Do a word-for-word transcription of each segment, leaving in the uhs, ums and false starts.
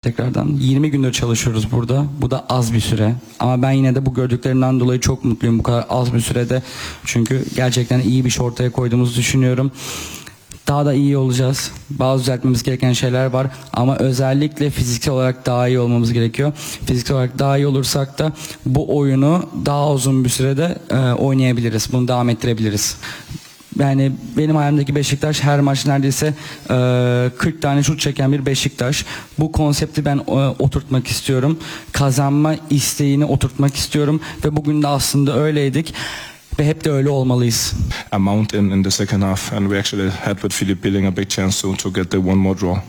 tekrardan. yirmi gündür çalışıyoruz burada. Bu da az bir süre. Ama ben yine de bu gördüklerimden dolayı çok mutluyum bu kadar az bir sürede. Çünkü gerçekten iyi bir şey ortaya koyduğumuzu düşünüyorum. Daha da iyi olacağız. Bazı düzeltmemiz gereken şeyler var ama özellikle fiziksel olarak daha iyi olmamız gerekiyor. Fiziksel olarak daha iyi olursak da bu oyunu daha uzun bir sürede e, oynayabiliriz. Bunu devam ettirebiliriz. Yani benim hayalimdeki Beşiktaş her maç neredeyse e, kırk tane şut çeken bir Beşiktaş. Bu konsepti ben e, oturtmak istiyorum. Kazanma isteğini oturtmak istiyorum ve bugün de aslında öyleydik. Ve hep de öyle olmalıyız. Amount in, in the second half and we actually had with Philipp Billing a big chance to, to get the one more draw.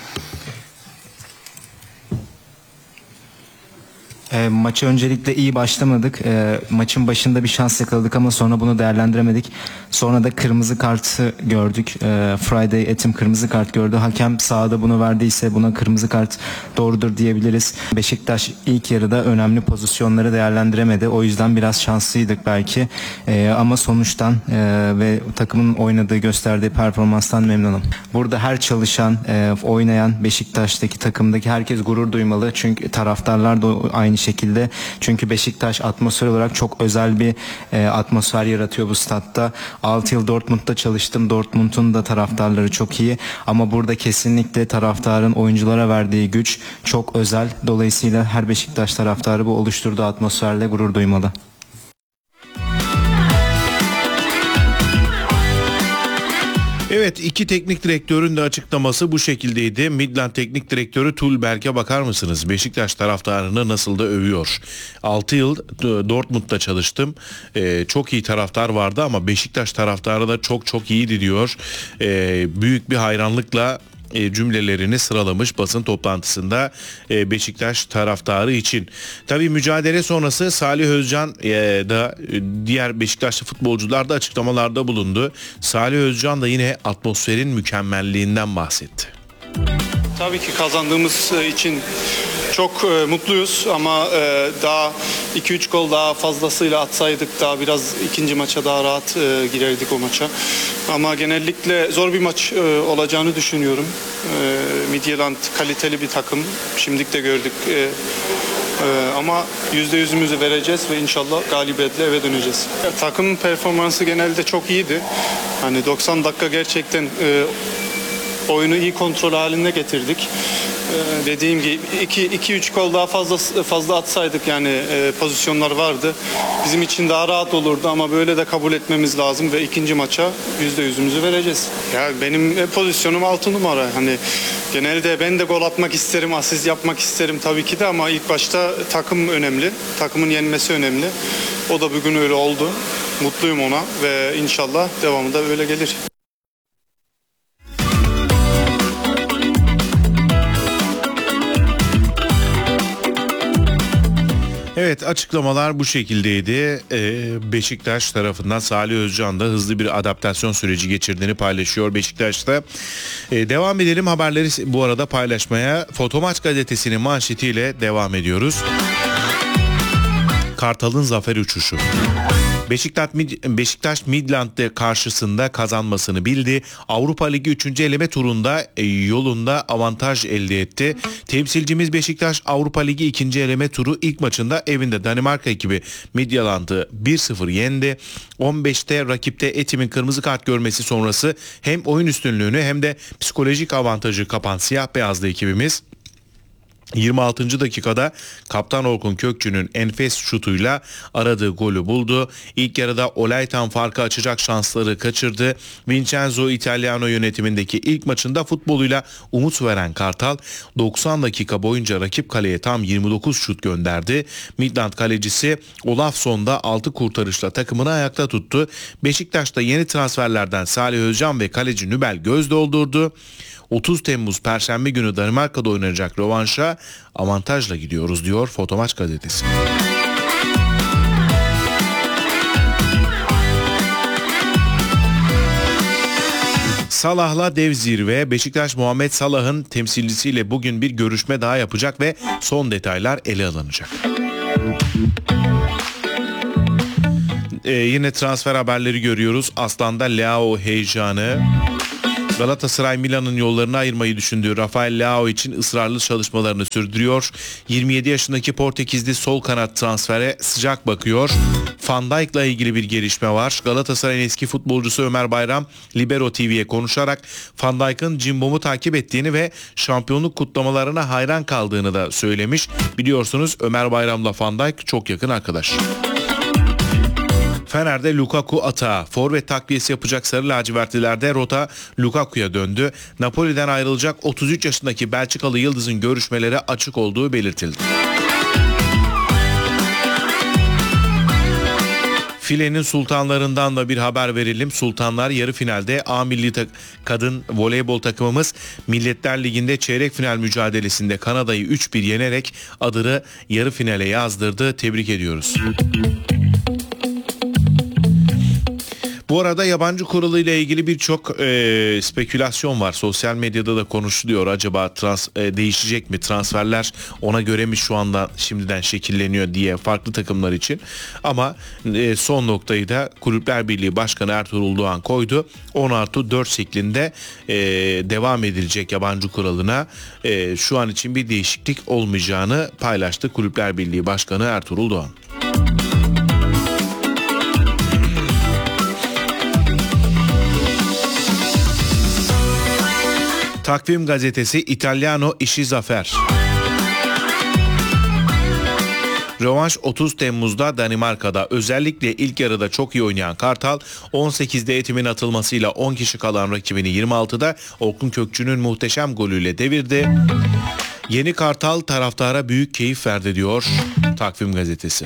E, maça öncelikle iyi başlamadık. E, maçın başında bir şans yakaladık ama sonra bunu değerlendiremedik. Sonra da kırmızı kartı gördük. E, Friday Etim kırmızı kart gördü. Hakem sahada bunu verdiyse buna kırmızı kart doğrudur diyebiliriz. Beşiktaş ilk yarıda önemli pozisyonları değerlendiremedi. O yüzden biraz şanslıydık belki. E, ama sonuçtan e, ve takımın oynadığı, gösterdiği performanstan memnunum. Burada her çalışan, e, oynayan Beşiktaş'taki takımdaki herkes gurur duymalı. Çünkü taraftarlar da aynı şekilde. Çünkü Beşiktaş atmosfer olarak çok özel bir e, atmosfer yaratıyor bu statta. altı yıl Dortmund'da çalıştım. Dortmund'un da taraftarları çok iyi. Ama burada kesinlikle taraftarın oyunculara verdiği güç çok özel. Dolayısıyla her Beşiktaş taraftarı bu oluşturduğu atmosferle gurur duymalı. Evet, iki teknik direktörün de açıklaması bu şekildeydi. Midland Teknik Direktörü Tulberg'e bakar mısınız? Beşiktaş taraftarını nasıl da övüyor. altı yıl Dortmund'da çalıştım. Ee, çok iyi taraftar vardı ama Beşiktaş taraftarı da çok çok iyiydi diyor. Ee, büyük bir hayranlıkla E, cümlelerini sıralamış basın toplantısında e, Beşiktaş taraftarı için. Tabii mücadele sonrası Salih Özcan e, da e, diğer Beşiktaşlı futbolcular da açıklamalarda bulundu. Salih Özcan da yine atmosferin mükemmelliğinden bahsetti. Tabii ki kazandığımız için çok e, mutluyuz ama e, daha iki üç gol daha fazlasıyla atsaydık daha biraz ikinci maça daha rahat e, girerdik o maça. Ama genellikle zor bir maç e, olacağını düşünüyorum. E, Midtjylland kaliteli bir takım. Şimdilik de gördük. E, e, ama yüzde yüzümüzü vereceğiz ve inşallah galibiyetle eve döneceğiz. E, takımın performansı genelde çok iyiydi. Hani doksan dakika gerçekten e, oyunu iyi kontrol haline getirdik. Ee, dediğim gibi iki üç gol daha fazla fazla atsaydık yani e, pozisyonlar vardı. Bizim için daha rahat olurdu ama böyle de kabul etmemiz lazım ve ikinci maça yüzde yüzümüzü vereceğiz. Ya benim e, pozisyonum altı numara. Hani genelde ben de gol atmak isterim, asist yapmak isterim tabii ki de ama ilk başta takım önemli. Takımın yenmesi önemli. O da bugün öyle oldu. Mutluyum ona ve inşallah devamı da öyle gelir. Evet, açıklamalar bu şekildeydi. Ee, Beşiktaş tarafından Salih Özcan da hızlı bir adaptasyon süreci geçirdiğini paylaşıyor Beşiktaş'ta. Ee, devam edelim haberleri bu arada paylaşmaya. Fotomaç gazetesinin manşetiyle devam ediyoruz. Kartal'ın zafer uçuşu. Beşiktaş, Beşiktaş Midland'de karşısında kazanmasını bildi. Avrupa Ligi üçüncü eleme turunda e, yolunda avantaj elde etti. Temsilcimiz Beşiktaş Avrupa Ligi ikinci eleme turu ilk maçında evinde Danimarka ekibi Midtjylland'ı bir sıfır yendi. on beşte rakipte Etim'in kırmızı kart görmesi sonrası hem oyun üstünlüğünü hem de psikolojik avantajı kapan siyah beyazlı ekibimiz yirmi altıncı dakikada kaptan Orkun Kökçü'nün enfes şutuyla aradığı golü buldu. İlk yarıda Olaytan farkı açacak şansları kaçırdı. Vincenzo Italiano yönetimindeki ilk maçında futboluyla umut veren Kartal doksan dakika boyunca rakip kaleye tam yirmi dokuz şut gönderdi. Midland kalecisi Olafsson da altı kurtarışla takımını ayakta tuttu. Beşiktaş'ta yeni transferlerden Salih Özcan ve kaleci Nübel göz doldurdu. otuz Temmuz Perşembe günü Danimarka'da oynanacak rövanşa avantajla gidiyoruz diyor Fotomaç gazetesi. Salah'la dev zirve. Beşiktaş Muhammed Salah'ın temsilcisiyle bugün bir görüşme daha yapacak ve son detaylar ele alınacak. Ee, yine transfer haberleri görüyoruz. Aslan'da Leao heyecanı. Galatasaray Milan'ın yollarını ayırmayı düşündüğü Rafael Leao için ısrarlı çalışmalarını sürdürüyor. yirmi yedi yaşındaki Portekizli sol kanat transfere sıcak bakıyor. Van Dijk'la ilgili bir gelişme var. Galatasaray'ın eski futbolcusu Ömer Bayram Libero T V'ye konuşarak Van Dijk'ın Cimbom'u takip ettiğini ve şampiyonluk kutlamalarına hayran kaldığını da söylemiş. Biliyorsunuz Ömer Bayram'la Van Dijk çok yakın arkadaş. Fener'de Lukaku atağı. Forvet takviyesi yapacak Sarı lacivertlilerde rota Lukaku'ya döndü. Napoli'den ayrılacak otuz üç yaşındaki Belçikalı yıldızın görüşmeleri açık olduğu belirtildi. Filenin sultanlarından da bir haber verelim. Sultanlar yarı finalde A milli tak- kadın voleybol takımımız Milletler Ligi'nde çeyrek final mücadelesinde Kanada'yı üç bir yenerek adını yarı finale yazdırdı. Tebrik ediyoruz. Bu arada yabancı kuralı ile ilgili birçok e, spekülasyon var. Sosyal medyada da konuşuluyor. Acaba trans, e, değişecek mi? Transferler ona göre mi şu anda şimdiden şekilleniyor diye farklı takımlar için. Ama e, son noktayı da Kulüpler Birliği Başkanı Ertuğrul Doğan koydu. on artı dört şeklinde e, devam edilecek yabancı kuralına. E, şu an için bir değişiklik olmayacağını paylaştı Kulüpler Birliği Başkanı Ertuğrul Doğan. Takvim gazetesi İtalyano işi zafer. Rövanş otuz Temmuz'da Danimarka'da. Özellikle ilk yarıda çok iyi oynayan Kartal on sekizde Etim'in atılmasıyla on kişi kalan rakibini yirmi altıda Orkun Kökçü'nün muhteşem golüyle devirdi. Yeni Kartal taraftara büyük keyif verdi diyor Takvim gazetesi.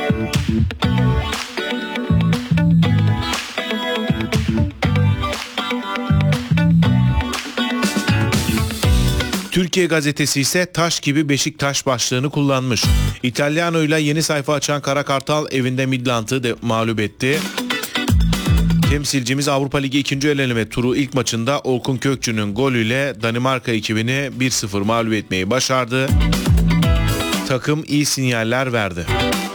Türkiye gazetesi ise taş gibi Beşiktaş başlığını kullanmış. İtalyano'yla yeni sayfa açan Kara Kartal evinde Midland'ı de mağlup etti. Temsilcimiz Avrupa Ligi ikinci eleme turu ilk maçında Orkun Kökçü'nün golüyle Danimarka ekibini bir sıfır mağlup etmeyi başardı. Takım iyi sinyaller verdi.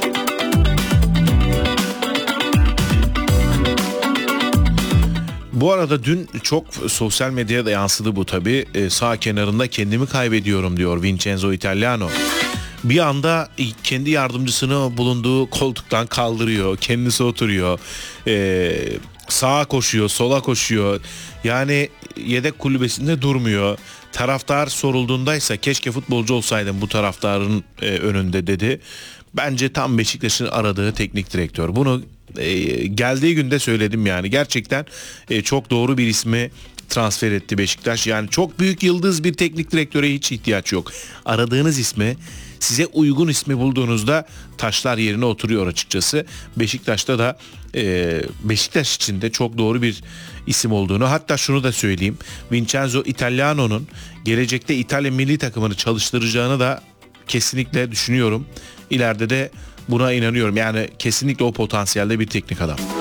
Bu arada dün çok sosyal medyada yansıdı bu tabii. Ee, sağ kenarında kendimi kaybediyorum diyor Vincenzo Italiano. Bir anda kendi yardımcısını bulunduğu koltuktan kaldırıyor. Kendisi oturuyor. Ee, sağa koşuyor, sola koşuyor. Yani yedek kulübesinde durmuyor. Taraftar sorulduğundaysa keşke futbolcu olsaydım bu taraftarın e, önünde dedi. Bence tam Beşiktaş'ın aradığı teknik direktör. Bunu e, geldiği günde söyledim yani. Gerçekten e, çok doğru bir ismi transfer etti Beşiktaş. Yani çok büyük yıldız bir teknik direktöre hiç ihtiyaç yok. Aradığınız ismi, size uygun ismi bulduğunuzda taşlar yerine oturuyor açıkçası. Beşiktaş'ta da e, Beşiktaş için de çok doğru bir isim olduğunu, hatta şunu da söyleyeyim. Vincenzo Italiano'nun gelecekte İtalya milli takımını çalıştıracağını da kesinlikle düşünüyorum. İleride de buna inanıyorum. Yani kesinlikle o potansiyelde bir teknik adam.